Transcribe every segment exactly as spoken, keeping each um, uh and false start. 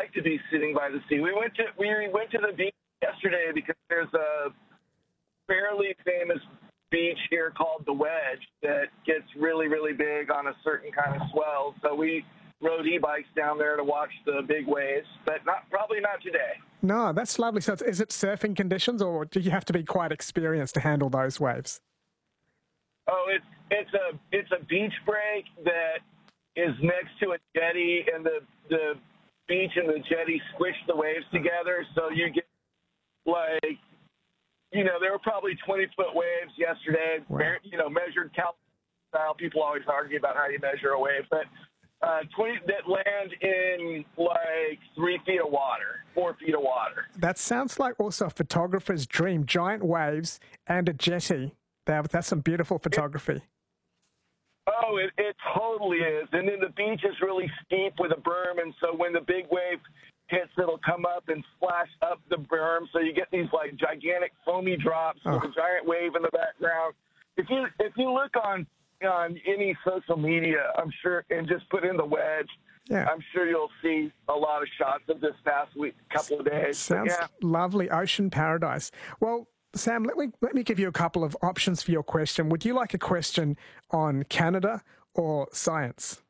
like to be sitting by the sea. We went to we went to the beach yesterday because there's a fairly famous beach here called the Wedge that gets really, really big on a certain kind of swell. So we rode e-bikes down there to watch the big waves, but not probably not today. No, that's lovely. So it's, is it surfing conditions, or do you have to be quite experienced to handle those waves? Oh, it's it's a it's a beach break that is next to a jetty, and the the beach and the jetty squish the waves together, so you get like, you know, there were probably twenty-foot waves yesterday, wow. you know, measured Cal style. People always argue about how you measure a wave, but uh, twenty that land in like three feet of water, four feet of water. That sounds like also a photographer's dream, giant waves and a jetty. That, that's some beautiful photography. It, oh, it, it totally is. And then the beach is really steep with a berm, and so when the big wave hits, it'll come up and splash up the berm, so you get these like gigantic foamy drops oh. with a giant wave in the background. If you if you look on on any social media, I'm sure, and just put in the Wedge, yeah. I'm sure you'll see a lot of shots of this past week, couple of days. Sounds yeah. lovely, ocean paradise. Well, Sam, let me let me give you a couple of options for your question. Would you like a question on Canada or science?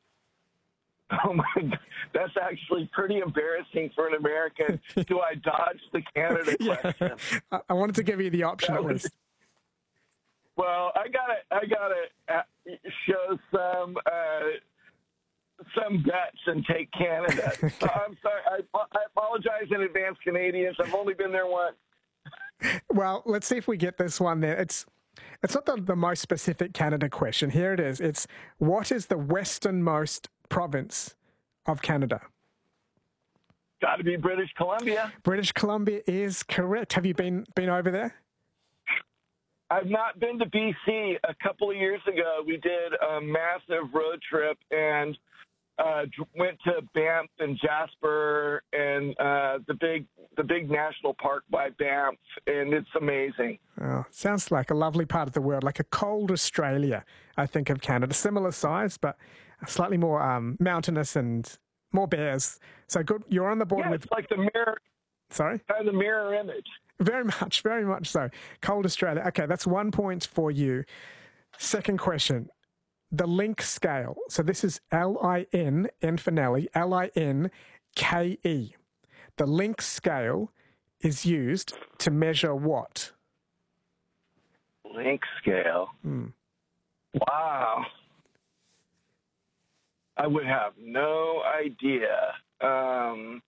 Oh my God, that's actually pretty embarrassing for an American. Do I dodge the Canada question? Yeah. I wanted to give you the option at least. Well, I gotta, I gotta show some, uh, some guts and take Canada. So I'm sorry. I, I apologize in advance, Canadians. I've only been there once. Well, let's see if we get this one there. It's it's not the, the most specific Canada question. Here it is. It's what is the westernmost province of Canada? Got to be British Columbia. British Columbia is correct. Have you been been over there? I've not been to B C. A couple of years ago, we did a massive road trip and uh, went to Banff and Jasper and uh, the big the big national park by Banff, and it's amazing. Oh, sounds like a lovely part of the world, like a cold Australia, I think, of Canada. Similar size, but slightly more um, mountainous and more bears. So good. You're on the board yeah, with... it's like the mirror... Sorry? Kind of the mirror image. Very much, very much so. Cold Australia. Okay, that's one point for you. Second question. The Link scale. So this is L I N, N for Nelly, L I N K E. The Link scale is used to measure what? Link scale? Hmm. Wow. I would have no idea. Um,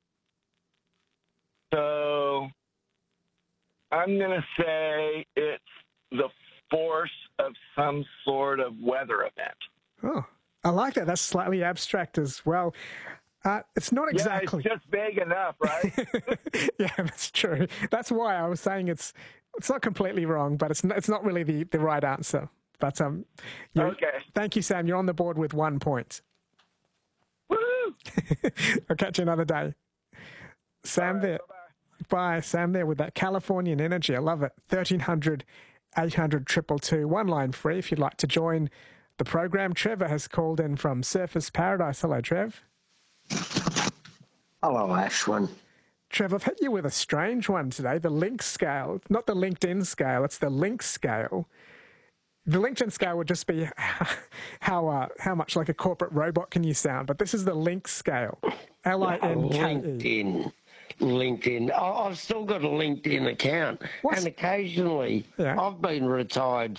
so I'm going to say it's the force of some sort of weather event. Oh, I like that. That's slightly abstract as well. Uh, it's not exactly. Yeah, it's just vague enough, right? Yeah, that's true. That's why I was saying it's it's not completely wrong, but it's not, it's not really the, the right answer. But um, okay. Thank you, Sam. You're on the board with one point. Woo! I'll catch you another day. Sam right, there. Bye-bye. Bye, Sam there with that Californian energy. I love it. thirteen hundred, eight hundred, two two two. One line free if you'd like to join the program. Trevor has called in from Surfers Paradise. Hello, Trev. Hello, Ashwin. Trev, I've hit you with a strange one today. The Link scale. Not the LinkedIn scale. It's the Link scale. The LinkedIn scale would just be how uh, how much like a corporate robot can you sound. But this is the Link scale. L I N K E. LinkedIn. LinkedIn. I- I've still got a LinkedIn account. What? And occasionally, Yeah. I've been retired